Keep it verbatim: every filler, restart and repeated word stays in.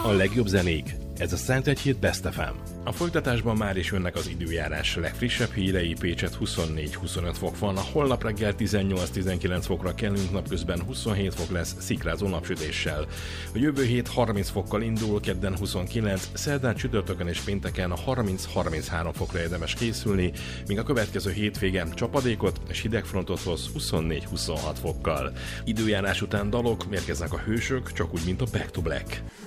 A legjobb zenék. Ez a Szentegyhíd Best ef em. A folytatásban már is jönnek az időjárás legfrissebb hírei. Pécset huszonnégy-huszonöt fok van, a holnap reggel tizennyolc-tizenkilenc fokra kelünk, napközben huszonhét fok lesz szikrázó napsütéssel. A jövő hét harminc fokkal indul, kedden huszonkilenc, szerdán, csütörtökön és pénteken a harminc-harminchárom fokra érdemes készülni, míg a következő hétvégen csapadékot és hidegfrontot hoz huszonnégy-huszonhat fokkal. Időjárás után dalok, érkeznek a hősök, csak úgy, mint a Back to Black.